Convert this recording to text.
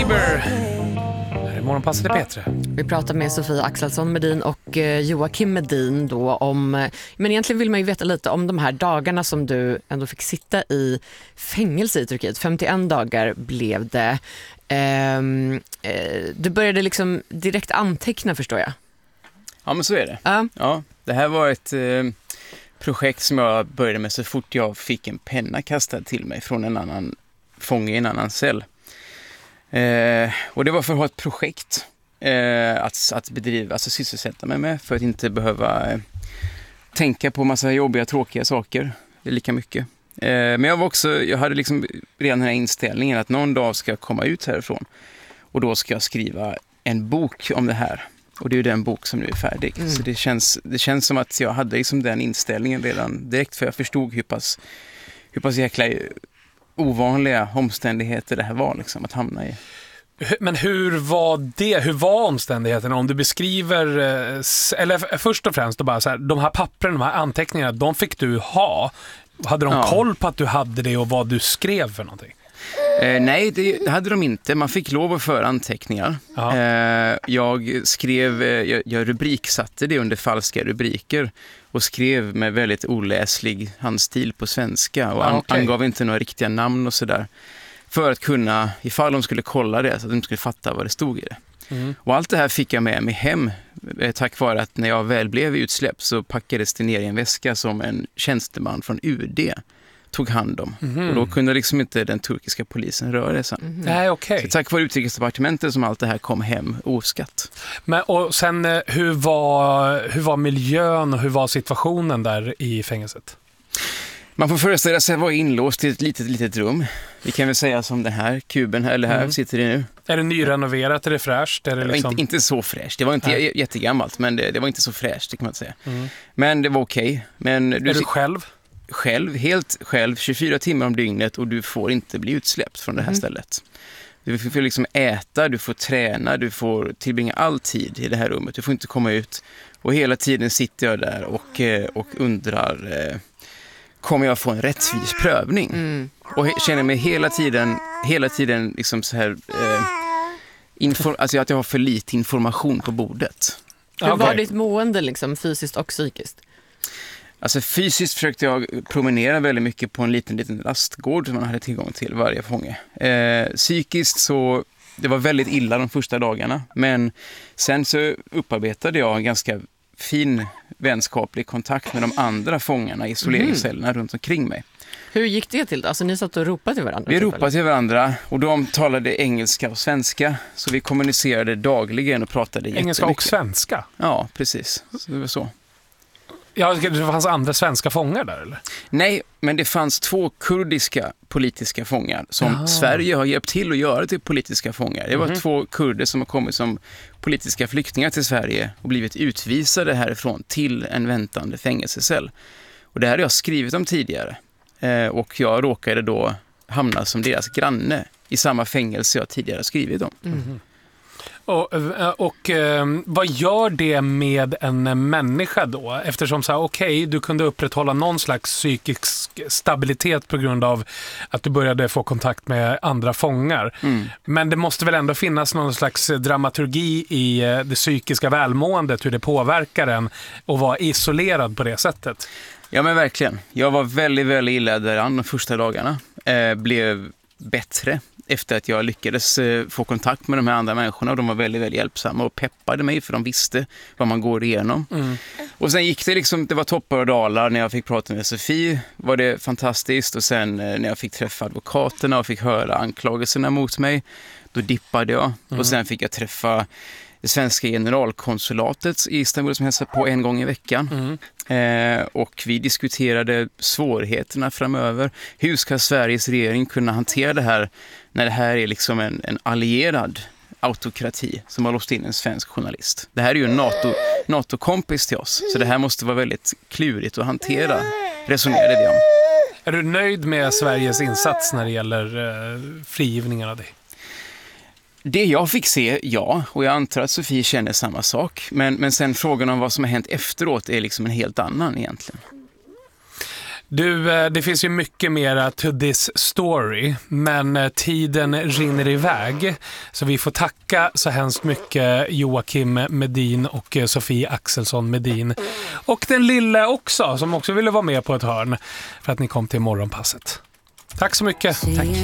Bieber. Här är Morgonpasset i P3. Vi pratar med Sofia Axelsson Medin och Joakim Medin då om, men egentligen vill man ju veta lite om de här dagarna som du ändå fick sitta i fängelse i Turkiet. 51 dagar blev det. Du började liksom direkt anteckna, förstår jag. Ja, men så är det. Ja, det här var ett projekt som jag började med så fort jag fick en penna kastad till mig från en annan fånge i en annan cell. Och det var för att ha ett projekt att bedriva, alltså sysselsätta mig med, för att inte behöva tänka på massa jobbiga, tråkiga saker. Det är lika mycket. Men jag hade liksom redan den här inställningen att någon dag ska jag komma ut härifrån och då ska jag skriva en bok om det här. Och det är ju den bok som nu är färdig. Så det känns som att jag hade liksom den inställningen redan direkt, för jag förstod hur pass jäkla ovanliga omständigheter det här var liksom, att hamna i. Men hur var det? Hur var omständigheterna? Om du beskriver, eller först och främst då bara så här, de här pappren, de här anteckningarna, de fick du ha. Hade de koll på att du hade det och vad du skrev för någonting? Nej, det hade de inte. Man fick lov att föra anteckningar. Jag rubriksatte det under falska rubriker och skrev med väldigt oläslig handstil på svenska och angav inte några riktiga namn och sådär. För att kunna, ifall de skulle kolla det, så att de skulle fatta vad det stod i det. Och allt det här fick jag med mig hem tack vare att när jag väl blev utsläppt så packades det ner i en väska som en tjänsteman från UD tog hand om. Och då kunde liksom inte den turkiska polisen röra det sen. Nej, okej. Så tack vare utrikesdepartementet som allt det här kom hem oskatt. Men och sen hur var miljön och hur var situationen där i fängelset? Man får föreställa sig att vara inlåst i ett litet rum. Vi kan väl säga som den här kuben eller här sitter det nu. Är det nyrenoverat? Är det fräscht? Är det liksom... inte så fräscht. Det var inte jättegammalt, men det var inte så fräscht, det kan man säga. Men det var okej. Men är du själv? Helt själv, 24 timmar om dygnet, och du får inte bli utsläppt från det här stället. Du får liksom äta, du får träna, du får tillbringa all tid i det här rummet. Du får inte komma ut. Och hela tiden sitter jag där och undrar, kommer jag få en rättvis prövning? Och känner mig hela tiden liksom så här, alltså att jag har för lite information på bordet. Hur var ditt mående liksom, fysiskt och psykiskt? Alltså fysiskt försökte jag promenera väldigt mycket på en liten rastgård som man hade tillgång till varje fånge. Psykiskt så, det var väldigt illa de första dagarna, men sen så upparbetade jag en ganska fin vänskaplig kontakt med de andra fångarna i isoleringscellerna runt omkring mig. Hur gick det till då? Alltså ni satt och ropade till varandra? Vi ropade till varandra och de talade engelska och svenska, så vi kommunicerade dagligen och pratade jättemycket. Engelska och svenska? Ja, precis. Så det var så. Ja, det fanns andra svenska fångar där, eller? Nej, men det fanns 2 kurdiska politiska fångar som Sverige har hjälpt till att göra till politiska fångar. Det var 2 kurder som har kommit som politiska flyktingar till Sverige och blivit utvisade härifrån till en väntande fängelsecell. Och det här har jag skrivit om tidigare. Och jag råkade då hamna som deras granne i samma fängelse jag tidigare skrivit om. Och vad gör det med en människa då? Eftersom så här, du kunde upprätthålla någon slags psykisk stabilitet på grund av att du började få kontakt med andra fångar. Men det måste väl ändå finnas någon slags dramaturgi i det psykiska välmåendet, hur det påverkar en att vara isolerad på det sättet. Ja, men verkligen. Jag var väldigt, väldigt illa däran de första dagarna. Blev bättre efter att jag lyckades få kontakt med de här andra människorna, och de var väldigt, väldigt hjälpsamma och peppade mig, för de visste vad man går igenom. Och sen gick det liksom, det var toppar och dalar. När jag fick prata med Sofie var det fantastiskt, och sen när jag fick träffa advokaterna och fick höra anklagelserna mot mig, då dippade jag. Och sen fick jag träffa det svenska generalkonsulatet i Istanbul som hälsar på en gång i veckan. Och vi diskuterade svårigheterna framöver. Hur ska Sveriges regering kunna hantera det här när det här är liksom en allierad autokrati som har låst in en svensk journalist? Det här är ju en NATO-kompis till oss, så det här måste vara väldigt klurigt att hantera, resonerade vi om. Är du nöjd med Sveriges insats när det gäller frigivningen av dig? Det jag fick se, ja, och jag antar att Sofie känner samma sak. Men sen frågan om vad som har hänt efteråt är liksom en helt annan egentligen. Du, det finns ju mycket mera to this story, men tiden rinner iväg. Så vi får tacka så hemskt mycket Joakim Medin och Sofie Axelsson Medin. Och den lille också, som också ville vara med på ett hörn, för att ni kom till Morgonpasset. Tack så mycket. Tack.